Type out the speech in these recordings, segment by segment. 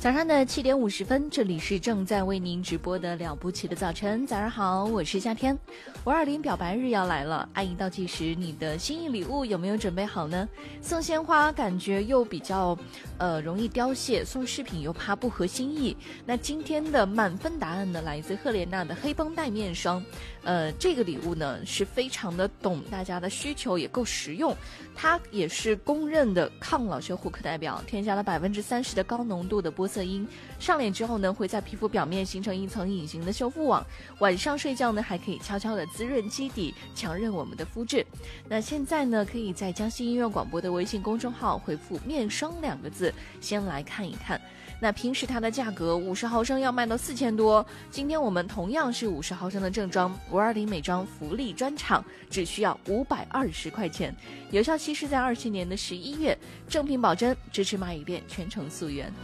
早上的7点50分，这里是正在为您直播的了不起的早晨。早上好，我是夏天。520表白日要来了，爱意倒计时，你的心意礼物有没有准备好呢？送鲜花感觉又比较容易凋谢，送饰品又怕不合心意。那今天的满分答案呢，来自赫莲娜的黑绷带面霜。这个礼物呢是非常的懂大家的需求，也够实用。它也是公认的抗老修护课代表，添加了30%的高浓度的玻色因，上脸之后呢会在皮肤表面形成一层隐形的修复网，晚上睡觉呢还可以悄悄的滋润基底，强韧我们的肤质。那现在呢可以在江西音乐广播的微信公众号回复面霜2个字，先来看一看。那平时它的价格50毫升要卖到4000多，今天我们同样是50毫升的正装520美妆福利专场，只需要520块钱，有效期是在27年的11月，正品保真，支持蚂蚁店全程溯源。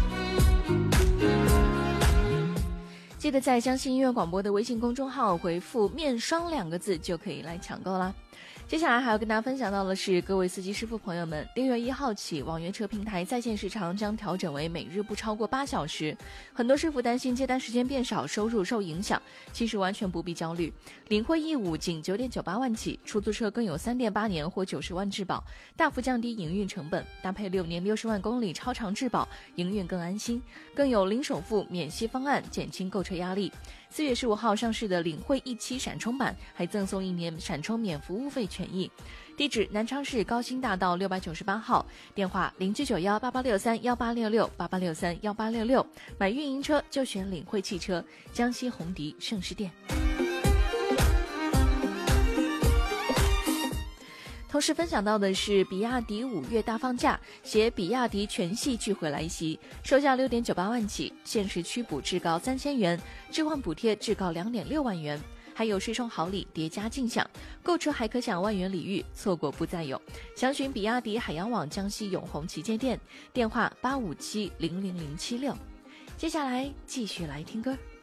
记得在江西音乐广播的微信公众号回复面霜2个字就可以来抢购啦。接下来还要跟大家分享到的是，各位司机师傅朋友们，6月1号起，网约车平台在线时长将调整为每日不超过8小时。很多师傅担心接单时间变少，收入受影响，其实完全不必焦虑。领会义务仅9.98万起，出租车更有3.8年或90万质保，大幅降低营运成本，搭配6年60万公里超长质保，营运更安心。更有零首付免息方案，减轻购车压力。4月15号上市的领会1.7闪充版，还赠送1年闪充免服务费权益。地址：南昌市高新大道698号，电话07918863186688631866。买运营车就选领会汽车，江西红迪盛世店。同时分享到的是比亚迪5月大放价，携比亚迪全系聚会来袭，售价6.98万起，限时驱补至高3000元，置换补贴至高2.6万元，还有税收好礼叠加尽享，购车还可享万元礼遇，错过不再有。详询比亚迪海洋网江西永红旗舰店，电话857-00076。接下来继续来听歌。